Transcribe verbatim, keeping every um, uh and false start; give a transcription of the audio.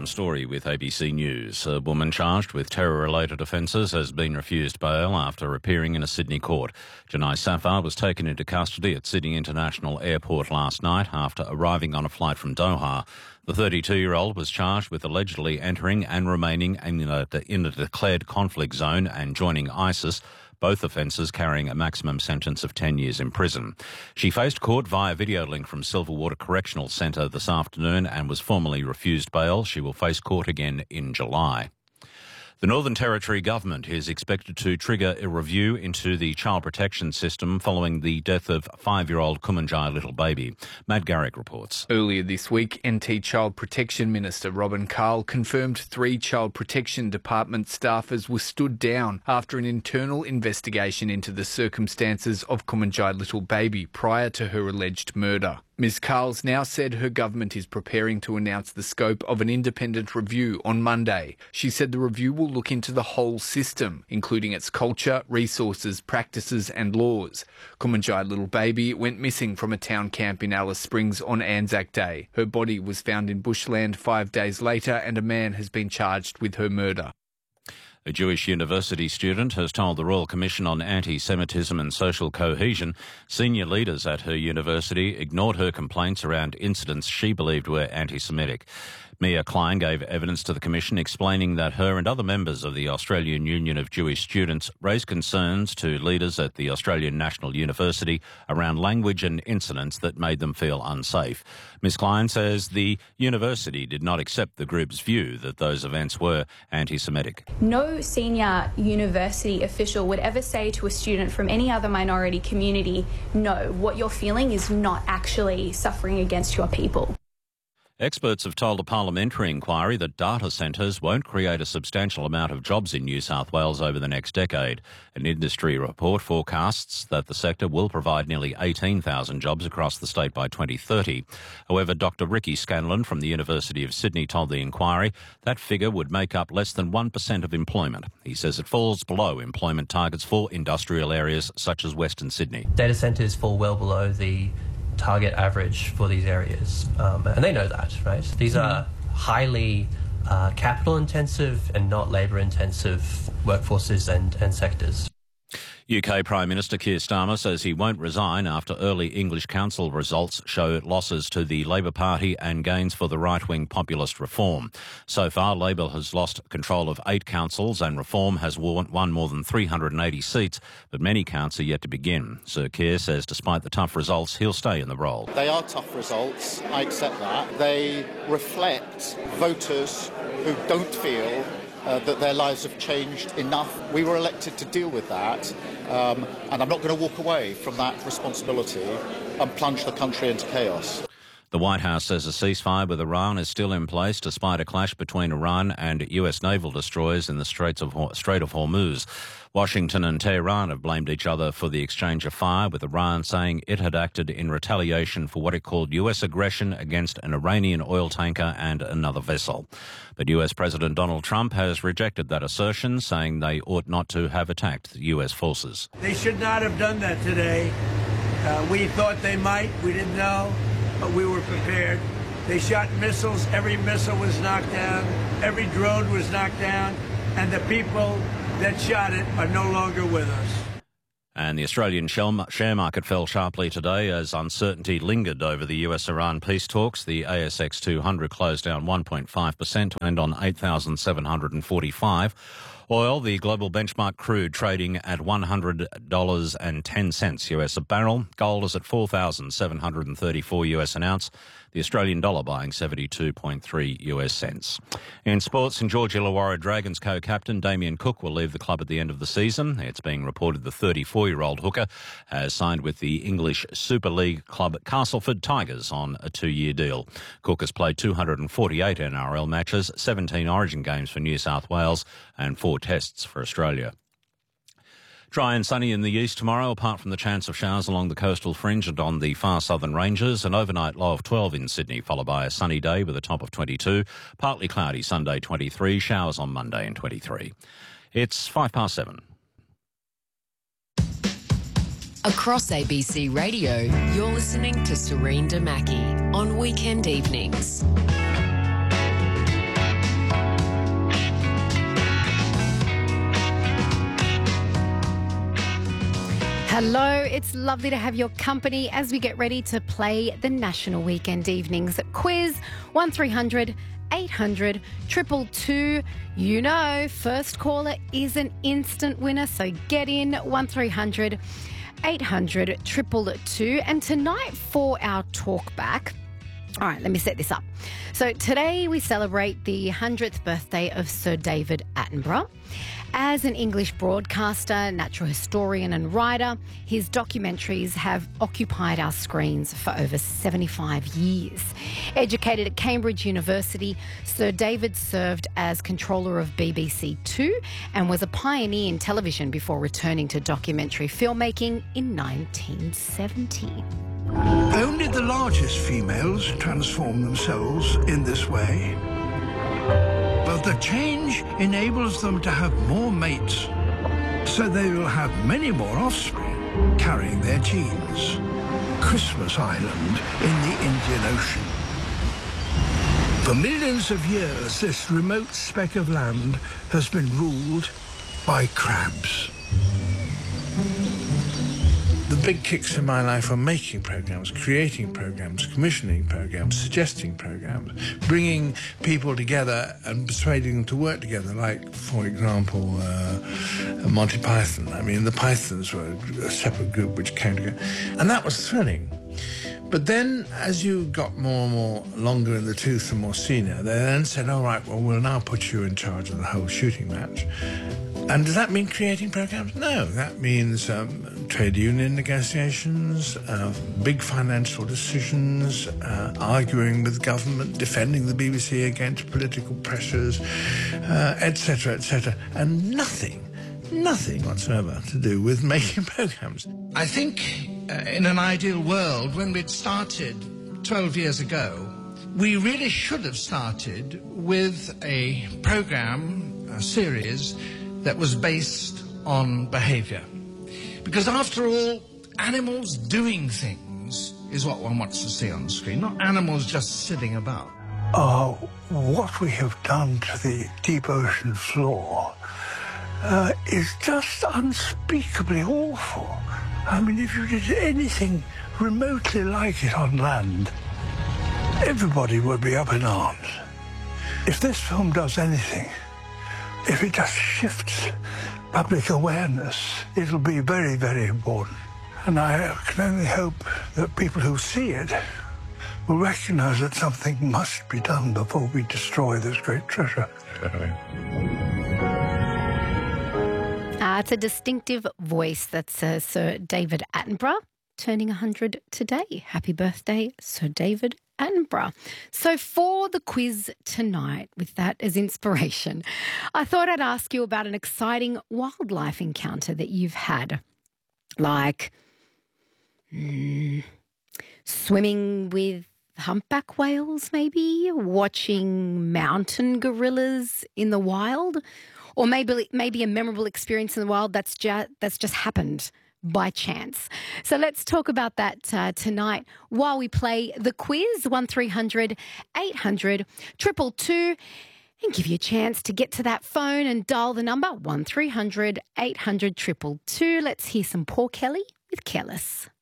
Adam Story with A B C News. A woman charged with terror-related offences has been refused bail after appearing in a Sydney court. Janai Safar was taken into custody at Sydney International Airport last night after arriving on a flight from Doha. The thirty-two-year-old was charged with allegedly entering and remaining in a, in a declared conflict zone and joining ISIS, both offences carrying a maximum sentence of ten years in prison. She faced court via video link from Silverwater Correctional Centre this afternoon and was formally refused bail. She will face court again in July. The Northern Territory government is expected to trigger a review into the child protection system following the death of five-year-old Kumanjai little baby. Matt Garrick reports. Earlier this week, N T Child Protection Minister Robin Carl confirmed three Child Protection Department staffers were stood down after an internal investigation into the circumstances of Kumanjai little baby prior to her alleged murder. Miz Carles now said her government is preparing to announce the scope of an independent review on Monday. She said the review will look into the whole system, including its culture, resources, practices and laws. Kumanjai little baby went missing from a town camp in Alice Springs on Anzac Day. Her body was found in bushland five days later and a man has been charged with her murder. A Jewish university student has told the Royal Commission on Anti-Semitism and Social Cohesion senior leaders at her university ignored her complaints around incidents she believed were anti-Semitic. Mia Klein gave evidence to the Commission explaining that her and other members of the Australian Union of Jewish Students raised concerns to leaders at the Australian National University around language and incidents that made them feel unsafe. Miz Klein says the university did not accept the group's view that those events were anti-Semitic. No senior university official would ever say to a student from any other minority community, no, what you're feeling is not actually suffering against your people. Experts have told a parliamentary inquiry that data centres won't create a substantial amount of jobs in New South Wales over the next decade. An industry report forecasts that the sector will provide nearly eighteen thousand jobs across the state by twenty thirty. However, Doctor Ricky Scanlon from the University of Sydney told the inquiry that figure would make up less than one percent of employment. He says it falls below employment targets for industrial areas such as Western Sydney. Data centres fall well below the target average for these areas, um, and they know that, right? These are highly uh, capital intensive and not labour intensive workforces and, and sectors. U K Prime Minister Keir Starmer says he won't resign after early English Council results show losses to the Labor Party and gains for the right-wing populist Reform. So far, Labor has lost control of eight councils and Reform has won more than three hundred eighty seats, but many counts are yet to begin. Sir Keir says despite the tough results, he'll stay in the role. They are tough results, I accept that. They reflect voters who don't feel Uh, that their lives have changed enough. We were elected to deal with that, um, and I'm not going to walk away from that responsibility and plunge the country into chaos. The White House says a ceasefire with Iran is still in place despite a clash between Iran and U S naval destroyers in the Straits of Strait of Hormuz. Washington and Tehran have blamed each other for the exchange of fire, with Iran saying it had acted in retaliation for what it called U S aggression against an Iranian oil tanker and another vessel. But U S President Donald Trump has rejected that assertion, saying they ought not to have attacked the U S forces. They should not have done that today. Uh, we thought they might. We didn't know, but we were prepared. They shot missiles. Every missile was knocked down. Every drone was knocked down. And the people that shot it are no longer with us. And the Australian share market fell sharply today as uncertainty lingered over the U S-Iran peace talks. The A S X two hundred closed down one point five percent and on eight thousand seven hundred forty-five. Oil, the global benchmark crude, trading at one hundred dollars and ten cents U S a barrel. Gold is at four thousand seven hundred thirty-four U S an ounce. The Australian dollar buying seventy-two point three U S cents. In sports, St George Illawarra Dragons co-captain Damien Cook will leave the club at the end of the season. It's being reported the thirty-four-year-old hooker has signed with the English Super League club Castleford Tigers on a two-year deal. Cook has played two hundred forty-eight N R L matches, seventeen Origin games for New South Wales and four tests for Australia. Dry and sunny in the east tomorrow, apart from the chance of showers along the coastal fringe and on the far southern ranges. An overnight low of twelve in Sydney, followed by a sunny day with a top of twenty-two. Partly cloudy Sunday, twenty-three. Showers on Monday and twenty-three. It's five past seven. Across A B C Radio, you're listening to Serene Damaki on weekend evenings. Hello, it's lovely to have your company as we get ready to play the National Weekend Evenings Quiz. one three hundred eight hundred two two two. You know, first caller is an instant winner, so get in one three hundred eight hundred two two two. And tonight for our talk back, all right, let me set this up. So today we celebrate the one hundredth birthday of Sir David Attenborough. As an English broadcaster, natural historian and writer, his documentaries have occupied our screens for over seventy-five years. Educated at Cambridge University, Sir David served as controller of B B C Two and was a pioneer in television before returning to documentary filmmaking in nineteen seventy. Only the largest females transform themselves in this way. But the change enables them to have more mates, so they will have many more offspring carrying their genes. Christmas Island in the Indian Ocean. For millions of years, this remote speck of land has been ruled by crabs. The big kicks in my life are making programs, creating programs, commissioning programs, suggesting programs, bringing people together and persuading them to work together, like, for example, uh, Monty Python. I mean, the Pythons were a separate group which came together, and that was thrilling. But then, as you got more and more longer in the tooth and more senior, they then said, all right, well, we'll now put you in charge of the whole shooting match. And does that mean creating programs? No, that means um, trade union negotiations, uh, big financial decisions, uh, arguing with government, defending the B B C against political pressures, uh, et cetera, et cetera. And nothing, nothing whatsoever to do with making programs. I think uh, in an ideal world, when we'd started twelve years ago, we really should have started with a program, a series, that was based on behaviour. Because after all, animals doing things is what one wants to see on the screen, not animals just sitting about. Uh, what we have done to the deep ocean floor uh, is just unspeakably awful. I mean, if you did anything remotely like it on land, everybody would be up in arms. If this film does anything, if it just shifts public awareness, it'll be very, very important. And I can only hope that people who see it will recognise that something must be done before we destroy this great treasure. Uh, it's a distinctive voice. That's uh, Sir David Attenborough, turning one hundred today. Happy birthday, Sir David Attenborough. So for the quiz tonight, with that as inspiration, I thought I'd ask you about an exciting wildlife encounter that you've had, like mm, swimming with humpback whales, maybe watching mountain gorillas in the wild, or maybe maybe a memorable experience in the wild that's just that's just happened by chance. So let's talk about that uh, tonight while we play the quiz, one three hundred eight hundred two two two, and give you a chance to get to that phone and dial the number one three hundred eight hundred two two two. Let's hear some Paul Kelly with Careless.